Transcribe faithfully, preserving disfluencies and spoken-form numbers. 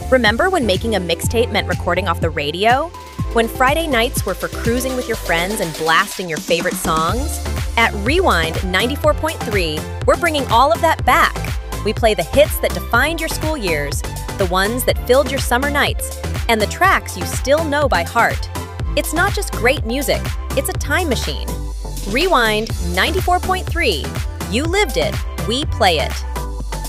Remember when making a mixtape meant recording off the radio? When Friday nights were for cruising with your friends and blasting your favorite songs? At Rewind ninety-four point three, we're bringing all of that back. We play the hits that defined your school years, the ones that filled your summer nights, and the tracks you still know by heart. It's not just great music, it's a time machine. Rewind ninety-four point three. You lived it, we play it.